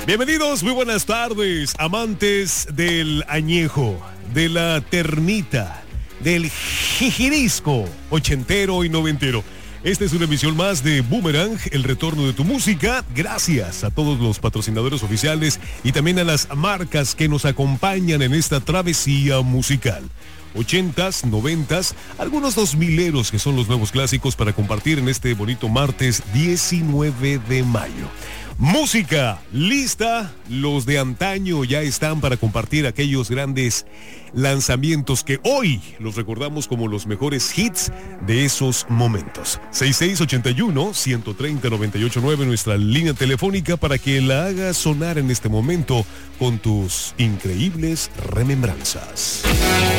Bienvenidos, muy buenas tardes, amantes del añejo, de la ternita, del jijirisco ochentero y noventero. Esta es una emisión más de Boomerang, el retorno de tu música. Gracias a todos los patrocinadores oficiales y también a las marcas que nos acompañan en esta travesía musical. 80s, 90s, algunos 2000eros que son los nuevos clásicos para compartir en este bonito martes 19 de mayo. Música lista, los de antaño ya están para compartir aquellos grandes lanzamientos que hoy los recordamos como los mejores hits de esos momentos. 6681-130-989, nuestra línea telefónica para que la hagas sonar en este momento con tus increíbles remembranzas.